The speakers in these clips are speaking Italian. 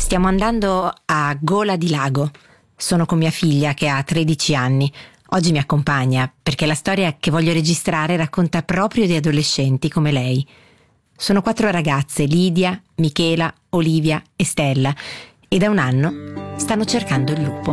Stiamo andando a Gola di Lago. Sono con mia figlia che ha 13 anni. Oggi mi accompagna perché la storia che voglio registrare racconta proprio di adolescenti come lei. Sono 4 ragazze, Lidia, Michela, Olivia e Stella, e da un anno stanno cercando il lupo.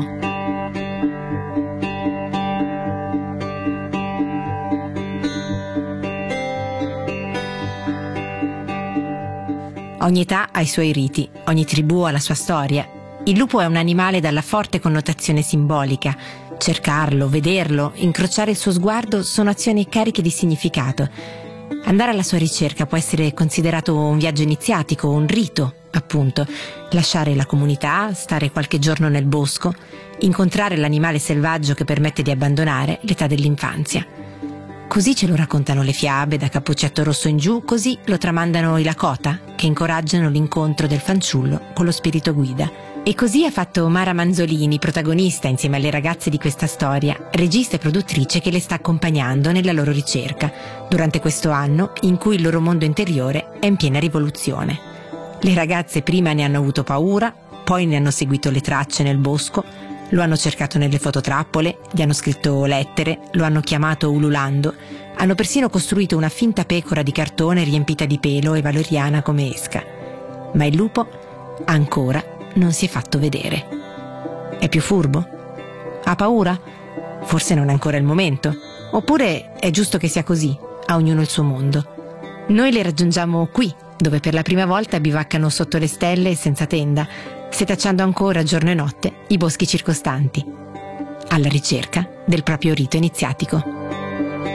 Ogni età ha i suoi riti, ogni tribù ha la sua storia. Il lupo è un animale dalla forte connotazione simbolica. Cercarlo, vederlo, incrociare il suo sguardo sono azioni cariche di significato. Andare alla sua ricerca può essere considerato un viaggio iniziatico, un rito, appunto. Lasciare la comunità, stare qualche giorno nel bosco, incontrare l'animale selvaggio che permette di abbandonare l'età dell'infanzia. Così ce lo raccontano le fiabe, da Cappuccetto Rosso in giù, così lo tramandano i Lakota, che incoraggiano l'incontro del fanciullo con lo spirito guida. E così ha fatto Mara Manzolini, protagonista insieme alle ragazze di questa storia, regista e produttrice che le sta accompagnando nella loro ricerca, durante questo anno in cui il loro mondo interiore è in piena rivoluzione. Le ragazze prima ne hanno avuto paura, poi ne hanno seguito le tracce nel bosco, lo hanno cercato nelle fototrappole, gli hanno scritto lettere, lo hanno chiamato ululando, hanno persino costruito una finta pecora di cartone riempita di pelo e valoriana come esca. Ma il lupo ancora non si è fatto vedere. È più furbo? Ha paura? Forse non è ancora il momento. Oppure è giusto che sia così, a ognuno il suo mondo. Noi le raggiungiamo qui, dove per la prima volta bivaccano sotto le stelle e senza tenda, setacciando ancora giorno e notte i boschi circostanti, alla ricerca del proprio rito iniziatico.